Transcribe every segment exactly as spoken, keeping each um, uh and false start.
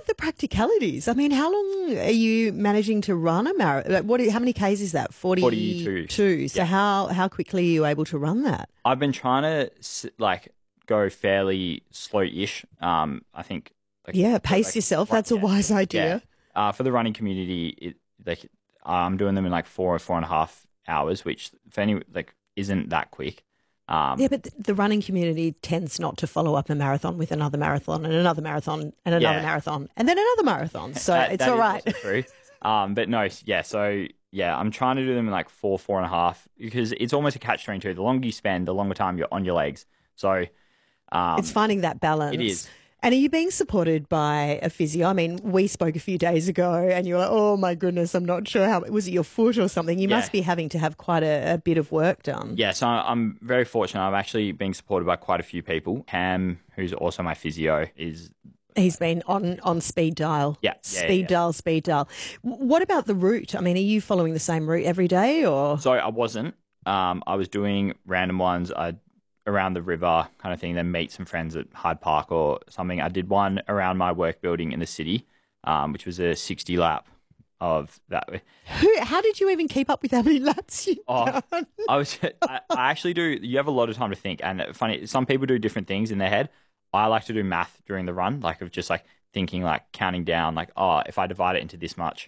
about the practicalities? I mean, how long are you managing to run a marathon? What? How many Ks is that? forty-two. forty-two. So Yeah. how how quickly are you able to run that? I've been trying to s- like go fairly slow-ish. Um, I think. Like, Yeah, pace like, yourself. right, That's a yeah. wise idea. Yeah. Uh, for the running community, it, like I'm doing them in like four or four and a half hours, which for any like isn't that quick. Um, Yeah, but th- the running community tends not to follow up a marathon with another marathon and another marathon and another Yeah. marathon and then another marathon. So that- it's that all is right. also true. Um, but no, yeah. So yeah, I'm trying to do them in like four, four and a half because it's almost a catch twenty-two. The longer you spend, the longer time you're on your legs. So um, It's finding that balance. It is. And are you being supported by a physio? I mean, we spoke a few days ago and you were like, oh my goodness, I'm not sure how, was it your foot or something? You Yeah. must be having to have quite a, a bit of work done. Yeah, so I'm very fortunate. I'm actually being supported by quite a few people. Cam, who's also my physio, is He's been on, on speed dial. Yeah, yeah, Speed yeah. dial, speed dial. W- What about the route? I mean, are you following the same route every day or? so I wasn't. Um, I was doing random ones. I around the river kind of thing, then meet some friends at Hyde Park or something. I did one around my work building in the city, um, which was a sixty lap of that. Who, how did you even keep up with how many laps you Oh, done? I was. I, I actually do. You have a lot of time to think, and funny. Some people do different things in their head. I like to do math during the run, like of just like thinking, like counting down, like oh, if I divide it into this much.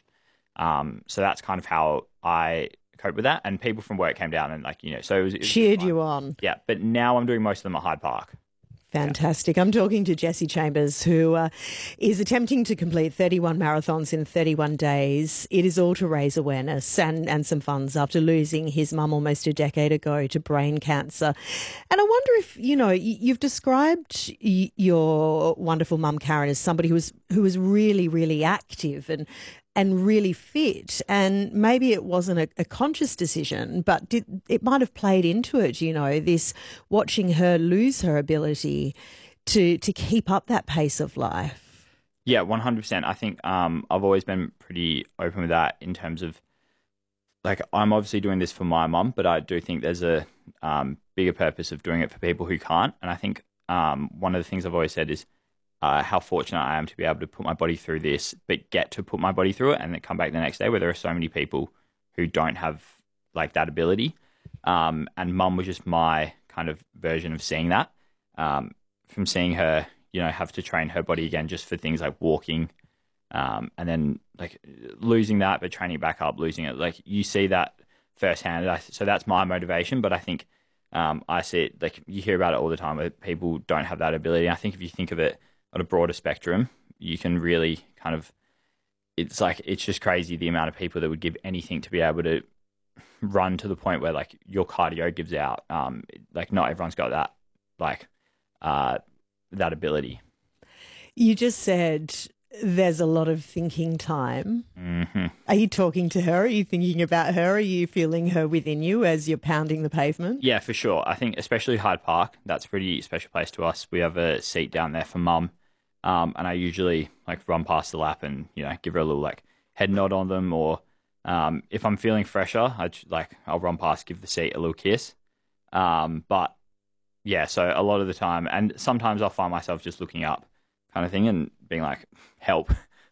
Um, so that's kind of how I cope with that. And people from work came down and like you know, so it was, it was Cheered fun. you on. Yeah, but now I'm doing most of them at Hyde Park. Fantastic. I'm talking to Jessie Chambers, who uh, is attempting to complete thirty-one marathons in thirty-one days. It is all to raise awareness and, and some funds after losing his mum almost a decade ago to brain cancer. And I wonder if, you know, y- you've described y- your wonderful mum, Karen, as somebody who was, who was really, really active and and really fit. And maybe it wasn't a, a conscious decision, but did, it might have played into it, you know, this watching her lose her ability to to keep up that pace of life. Yeah, one hundred percent. I think um, I've always been pretty open with that in terms of, like, I'm obviously doing this for my mum, but I do think there's a um, bigger purpose of doing it for people who can't. And I think um, one of the things I've always said is uh, how fortunate I am to be able to put my body through this, but get to put my body through it and then come back the next day, where there are so many people who don't have, like, that ability. Um, and mum was just my kind of version of seeing that. Um, from seeing her, you know, have to train her body again just for things like walking, um, and then like losing that, but training it back up, losing it. Like you see that firsthand. I, so that's my motivation. But I think um, I see it, like you hear about it all the time where people don't have that ability. I think if you think of it on a broader spectrum, you can really kind of, it's like, it's just crazy the amount of people that would give anything to be able to run to the point where like your cardio gives out. Um, like not everyone's got that, like, uh, that ability. You just said there's a lot of thinking time. Mm-hmm. Are you talking to her? Are you thinking about her? Are you feeling her within you as you're pounding the pavement? Yeah, for sure. I think especially Hyde Park, that's a pretty special place to us. We have a seat down there for mum, um, and I usually like run past the lap and you know give her a little like head nod on them, or um, if I'm feeling fresher, I like I'll run past, give the seat a little kiss. Um, but yeah, so a lot of the time, and sometimes I'll find myself just looking up, kind of thing, and being like, "Help!"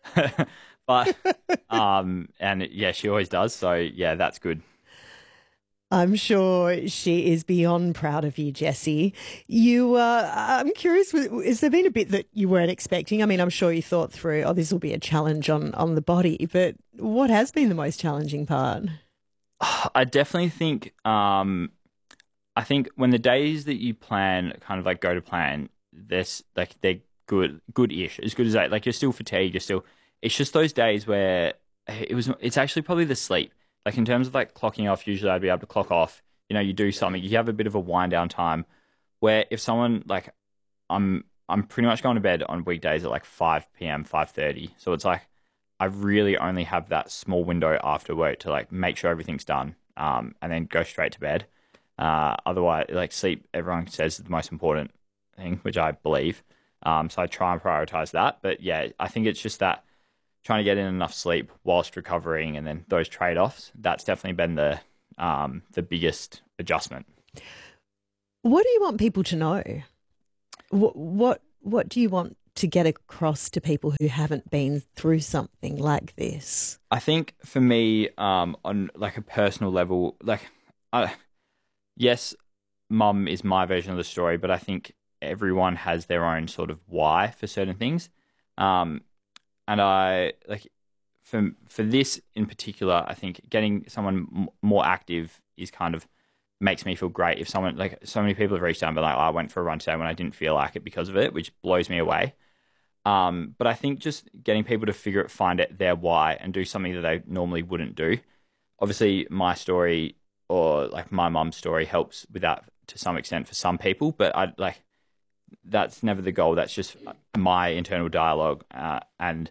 but um, and yeah, she always does. So yeah, that's good. I'm sure she is beyond proud of you, Jessie. You, uh, I'm curious, has there been a bit that you weren't expecting? I mean, I'm sure you thought through, oh, this will be a challenge on, on the body, but what has been the most challenging part? I definitely think, um, I think when the days that you plan kind of like go to plan, this like they're good, good-ish, as good as that. Like you're still fatigued, you're still. It's just those days where it was. It's actually probably the sleep. Like in terms of like clocking off, usually I'd be able to clock off. You know, you do something, you have a bit of a wind down time. Where if someone like, I'm I'm pretty much going to bed on weekdays at like five p.m, five thirty. So it's like I really only have that small window after work to like make sure everything's done, um, and then go straight to bed. Uh, otherwise, like sleep, everyone says is the most important thing, which I believe. Um, so I try and prioritize that. But yeah, I think it's just that trying to get in enough sleep whilst recovering, and then those trade-offs. That's definitely been the um, the biggest adjustment. What do you want people to know? What what what do you want to get across to people who haven't been through something like this? I think for me, um, on like a personal level, like, I, yes, mum is my version of the story, but I think everyone has their own sort of why for certain things. Um, and I like for for this in particular, I think getting someone m- more active is kind of makes me feel great. If someone like so many people have reached out and been like, oh, I went for a run today when I didn't feel like it because of it, which blows me away. Um, but I think just getting people to figure it, find it their why, and do something that they normally wouldn't do. Obviously, my story or like my mum's story helps with that to some extent for some people, but I like that's never the goal. That's just my internal dialogue, uh, and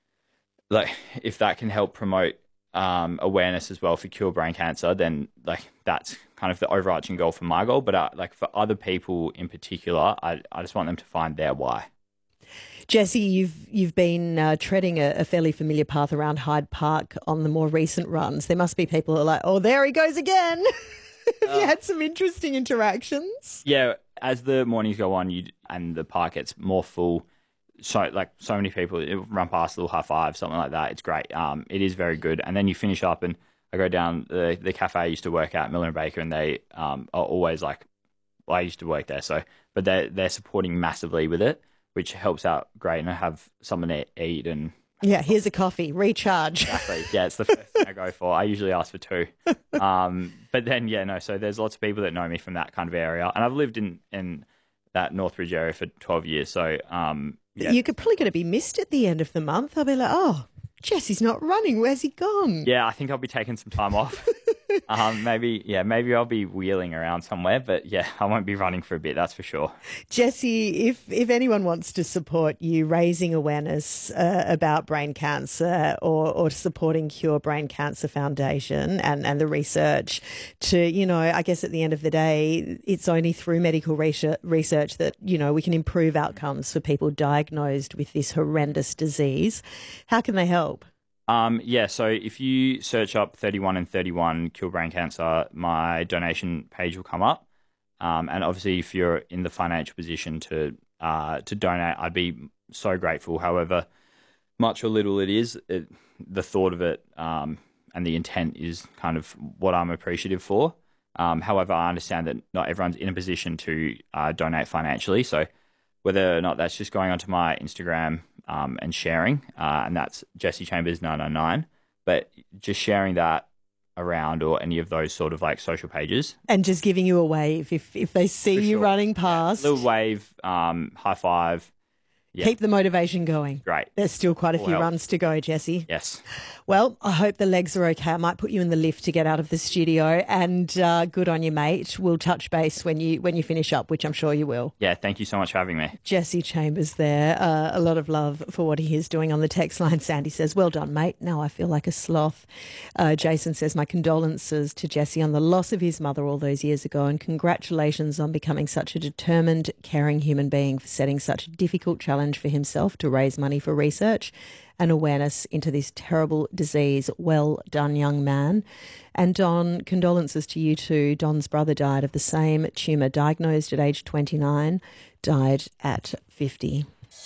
like if that can help promote um, awareness as well for cure brain cancer, then like that's kind of the overarching goal for my goal. But uh, like for other people in particular, I I just want them to find their why. Jessie, you've you've been uh, treading a, a fairly familiar path around Hyde Park on the more recent runs. There must be people who are like, oh, there he goes again. Have uh, you had some interesting interactions? Yeah, as the mornings go on, you and the park gets more full. So like so many people run past, a little high five, something like that. It's great. Um, it is very good. And then you finish up, and I go down the the cafe I used to work at, Miller and Baker, and they um are always like, well, I used to work there, so but they they're supporting massively with it, which helps out great, and I have something to eat and... Yeah, here's a coffee, recharge. Exactly, yeah, it's the first thing I go for. I usually ask for two. Um, but then, yeah, no, so there's lots of people that know me from that kind of area, and I've lived in, in that Northbridge area for twelve years, so... Um, yeah. You're probably going to be missed at the end of the month. I'll be like, oh, Jesse's not running, where's he gone? Yeah, I think I'll be taking some time off. Um, maybe, yeah, maybe I'll be wheeling around somewhere, but yeah, I won't be running for a bit, that's for sure. Jessie, if, if anyone wants to support you raising awareness uh, about brain cancer or, or supporting Cure Brain Cancer Foundation and, and the research to, you know, I guess at the end of the day, it's only through medical research, research that, you know, we can improve outcomes for people diagnosed with this horrendous disease. How can they help? Um, yeah, so if you search up thirty-one and thirty-one Cure Brain Cancer, my donation page will come up. Um, and obviously, if you're in the financial position to uh, to donate, I'd be so grateful. However much or little it is, it, the thought of it um, and the intent is kind of what I'm appreciative for. Um, however, I understand that not everyone's in a position to uh, donate financially. So whether or not that's just going onto my Instagram um, and sharing, uh, and that's Jessie Chambers nine nine nine, but just sharing that around or any of those sort of like social pages. And just giving you a wave if, if they see For you sure. running past. Yeah, little wave, um, high five. Yeah. Keep the motivation going. Great. There's still quite a All few help. runs to go, Jessie. Yes. Well, I hope the legs are okay. I might put you in the lift to get out of the studio, and uh, good on you, mate. We'll touch base when you when you finish up, which I'm sure you will. Yeah, thank you so much for having me. Jessie Chambers there. Uh, a lot of love for what he is doing on the text line. Sandy says, well done, mate. Now I feel like a sloth. Uh, Jason says, my condolences to Jessie on the loss of his mother all those years ago, and congratulations on becoming such a determined, caring human being for setting such a difficult challenge for himself to raise money for research and awareness into this terrible disease. Well done, young man. And Don, condolences to you too. Don's brother died of the same tumour, diagnosed at age twenty-nine, died at fifty.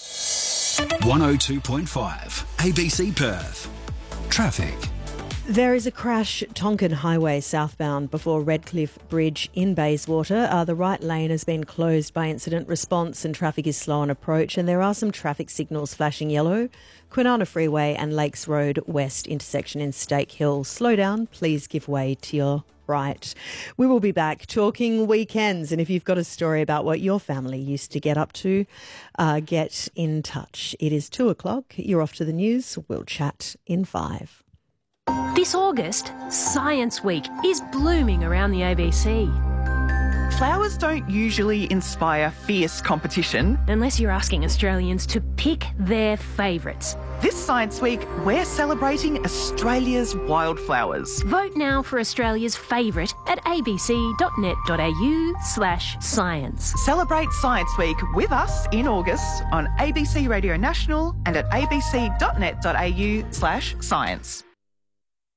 one oh two point five A B C Perth. Traffic. There is a crash Tonkin Highway southbound before Redcliffe Bridge in Bayswater. Uh, the right lane has been closed by incident response and traffic is slow on approach, and there are some traffic signals flashing yellow. Kwinana Freeway and Lakes Road West intersection in Stake Hill. Slow down, please give way to your right. We will be back talking weekends, and if you've got a story about what your family used to get up to, uh, get in touch. It is two o'clock. You're off to the news. We'll chat in five. This August, Science Week is blooming around the A B C. Flowers don't usually inspire fierce competition. Unless you're asking Australians to pick their favourites. This Science Week, we're celebrating Australia's wildflowers. Vote now for Australia's favourite at abc.net.au slash science. Celebrate Science Week with us in August on A B C Radio National and at abc.net.au slash science.